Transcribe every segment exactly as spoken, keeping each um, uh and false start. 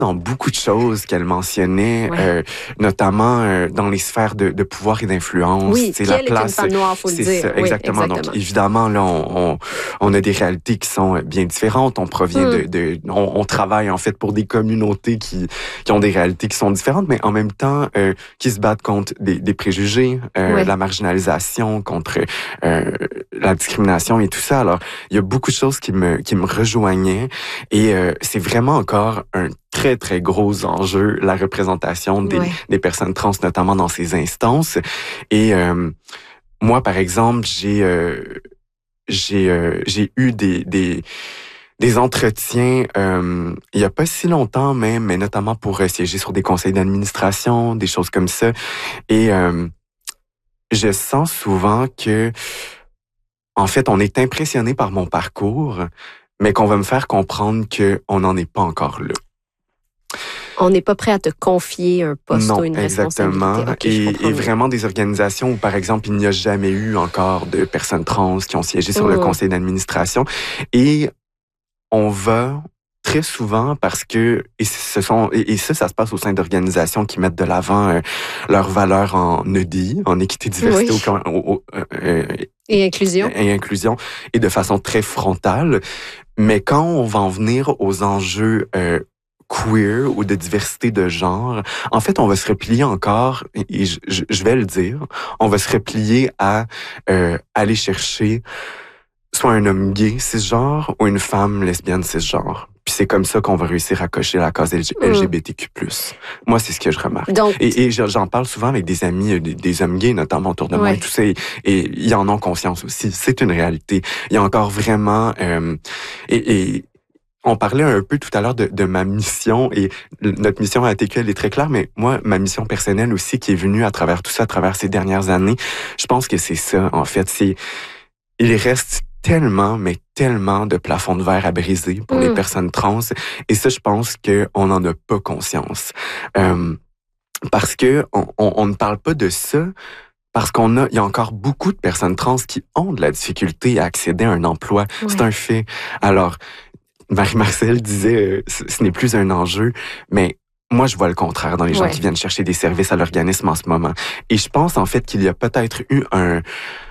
dans beaucoup de choses qu'elle mentionnait, Ouais. euh, notamment euh, dans les sphères de, de pouvoir et d'influence. Oui, c'est qu'elle la place, est une femme noire, faut le c'est dire. ça, Oui, exactement. exactement. Donc, évidemment, là, on, on, on a des réalités qui sont bien différentes. On provient Mm. de... de on, on travaille, en fait, pour des communautés qui, qui ont des réalités qui sont différentes, mais en même temps, euh, qui se battent contre des, des préjugés, euh, Ouais. la marginalisation, contre euh, la discrimination et tout ça. Alors, il y a beaucoup de choses qui me, qui me rejoignaient et euh, c'est vraiment encore un très, très gros enjeu, la représentation des, Ouais. des personnes trans, notamment dans ces instances. Et euh, moi, par exemple, j'ai euh, j'ai euh, j'ai eu des... des des entretiens euh, il y a pas si longtemps même, mais notamment pour euh, siéger sur des conseils d'administration, des choses comme ça. Et euh, je sens souvent que, en fait, on est impressionné par mon parcours, mais qu'on va me faire comprendre qu'on n'en est pas encore là. On n'est pas prêt à te confier un poste non, ou une exactement. responsabilité. Okay, je et, comprends et mieux. vraiment des organisations où, par exemple, il n'y a jamais eu encore de personnes trans qui ont siégé sur Mm. le conseil d'administration. Et on va très souvent parce que, et, ce sont, et, et ça, ça se passe au sein d'organisations qui mettent de l'avant euh, leurs valeurs en E D I, en équité, diversité Oui. au, au, au, euh, Et inclusion. et inclusion, et de façon très frontale. Mais quand on va en venir aux enjeux euh, queer ou de diversité de genre, en fait, on va se replier encore, et je, je, je vais le dire, on va se replier à euh, aller chercher soit un homme gay cisgenre ou une femme lesbienne cisgenre. Puis c'est comme ça qu'on va réussir à cocher la case L G B T Q plus. Mm. Moi, c'est ce que je remarque. Donc, et, et j'en parle souvent avec des amis, des, des hommes gays notamment autour de ouais. moi et tout ça, et, et ils en ont conscience aussi. C'est une réalité. Il y a encore vraiment... Euh, et, et on parlait un peu tout à l'heure de, de ma mission, et notre mission à A T Q, elle est très claire, mais moi, ma mission personnelle aussi, qui est venue à travers tout ça, à travers ces dernières années, je pense que c'est ça, en fait. C'est, il reste tellement, mais tellement de plafonds de verre à briser pour mm. les personnes trans, et ça, je pense qu'on n'en a pas conscience. Euh, parce que on, on, on ne parle pas de ça, parce qu'on a, il y a encore beaucoup de personnes trans qui ont de la difficulté à accéder à un emploi. Ouais. C'est un fait. Alors, Marie-Marcel disait, euh, ce, ce n'est plus un enjeu, mais moi, je vois le contraire dans les gens ouais. qui viennent chercher des services à l'organisme en ce moment. Et je pense, en fait, qu'il y a peut-être eu un,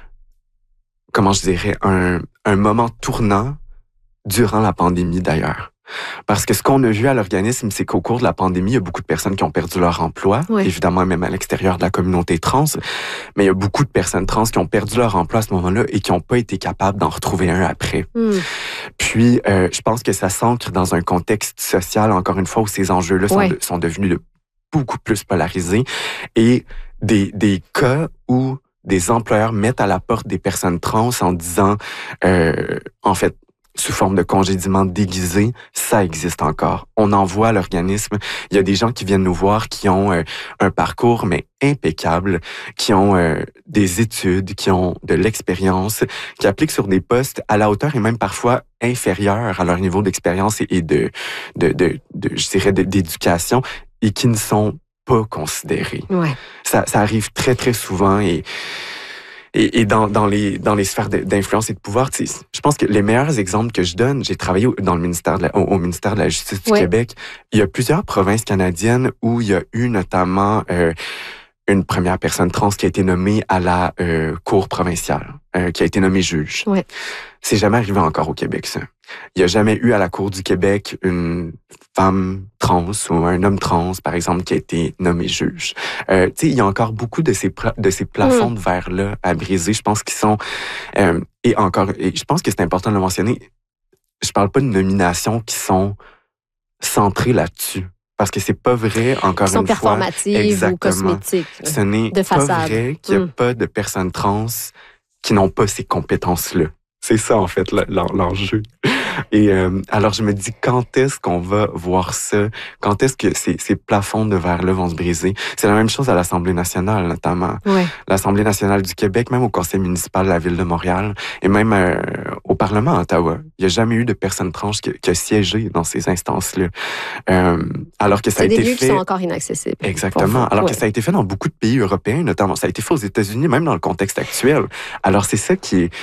comment je dirais, un, un moment tournant durant la pandémie, d'ailleurs. Parce que ce qu'on a vu à l'organisme, c'est qu'au cours de la pandémie, il y a beaucoup de personnes qui ont perdu leur emploi, oui. évidemment même à l'extérieur de la communauté trans, mais il y a beaucoup de personnes trans qui ont perdu leur emploi à ce moment-là et qui n'ont pas été capables d'en retrouver un après. Mm. Puis, euh, je pense que ça s'ancre dans un contexte social, encore une fois, où ces enjeux-là sont, oui. de, sont devenus de beaucoup plus polarisés, et des, des cas où des employeurs mettent à la porte des personnes trans en disant, euh, en fait, sous forme de congédiement déguisé, ça existe encore. On envoie à l'organisme. Il y a des gens qui viennent nous voir qui ont euh, un parcours, mais impeccable, qui ont euh, des études, qui ont de l'expérience, qui appliquent sur des postes à la hauteur et même parfois inférieurs à leur niveau d'expérience et, et de, de, de, de, je dirais, de, d'éducation, et qui ne sont pas considérés. Ouais. Ça, ça arrive très, très souvent, et Et, et dans, dans, les, dans les sphères d'influence et de pouvoir, je pense que les meilleurs exemples que je donne, j'ai travaillé dans le ministère de la, au, au ministère de la Justice du oui. Québec. Il y a plusieurs provinces canadiennes où il y a eu notamment euh, une première personne trans qui a été nommée à la euh, cour provinciale, euh, qui a été nommée juge. Oui. C'est jamais arrivé encore au Québec, ça. Il n'y a jamais eu à la Cour du Québec une femme trans ou un homme trans, par exemple, qui a été nommé juge. Euh, tu sais, il y a encore beaucoup de ces, de ces plafonds mmh. de verre-là à briser. Je pense qu'ils sont... Euh, et encore, et je pense que c'est important de le mentionner, je parle pas de nominations qui sont centrées là-dessus. Parce que c'est pas vrai, encore Qui sont une fois... performatives exactement, ou cosmétiques. Ce n'est de pas façade. vrai qu'il n'y a mmh. pas de personnes trans qui n'ont pas ces compétences-là. C'est ça, en fait, l'enjeu. Et euh, alors, je me dis, quand est-ce qu'on va voir ça? Quand est-ce que ces, ces plafonds de verre-là vont se briser? C'est la même chose à l'Assemblée nationale, notamment. Ouais. L'Assemblée nationale du Québec, même au Conseil municipal de la Ville de Montréal, et même euh, au Parlement à Ottawa. Il n'y a jamais eu de personne trans qui, qui a siégé dans ces instances-là. Euh, alors que ça a été fait... C'est des lieux qui sont encore inaccessibles. Exactement. Alors ouais. que ça a été fait dans beaucoup de pays européens, notamment. Ça a été fait aux États-Unis, même dans le contexte actuel. Alors, c'est ça qui est...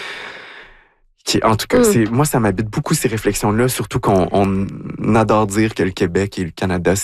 Qui, en tout cas, mm. c'est, moi, ça m'habite beaucoup ces réflexions-là, surtout qu'on on adore dire que le Québec et le Canada,